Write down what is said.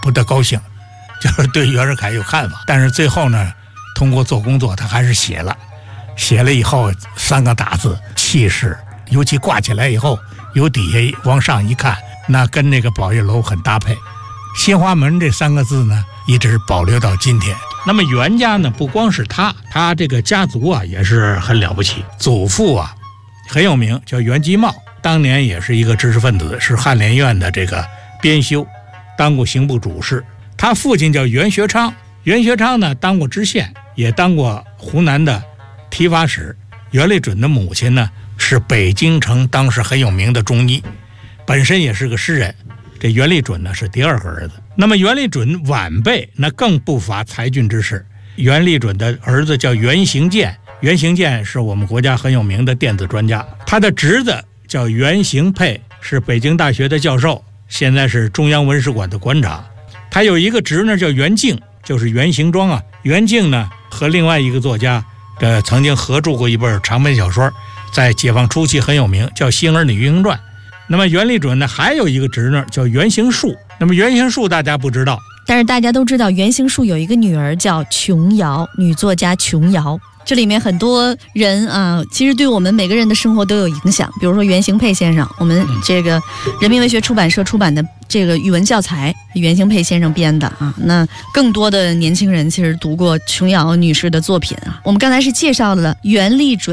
不大高兴，就是对袁世凯有看法。但是最后呢，通过做工作，他还是写了以后3个大字气势，尤其挂起来以后，由底下往上一看，那跟那个宝玉楼很搭配。新华门这3个字呢，一直保留到今天。那么袁家呢，不光是他这个家族啊也是很了不起。祖父啊很有名，叫袁基茂，当年也是一个知识分子，是翰林院的这个编修，当过刑部主事。他父亲叫袁学昌，袁学昌呢当过知县，也当过湖南的提法使。袁立准的母亲呢是北京城当时很有名的中医，本身也是个诗人。这袁立准呢是第2个儿子。那么袁立准晚辈那更不乏才俊之士。袁立准的儿子叫袁行健，袁行健是我们国家很有名的电子专家。他的侄子叫袁行佩，是北京大学的教授，现在是中央文史馆的馆长。他有一个侄呢叫袁敬，就是袁行庄啊。袁敬呢和另外一个作家曾经合著过一本长篇小说，在解放初期很有名，叫《新儿女运行传》。那么袁立准呢还有一个侄女叫袁行树。那么袁行树大家不知道， 但是大家都知道袁行树有一个女儿叫琼瑶，女作家琼瑶。这里面很多人啊，其实对我们每个人的生活都有影响。比如说袁行佩先生，我们这个人民文学出版社出版的这个语文教材，袁行佩先生编的啊。那更多的年轻人其实读过琼瑶女士的作品啊。我们刚才是介绍了袁立准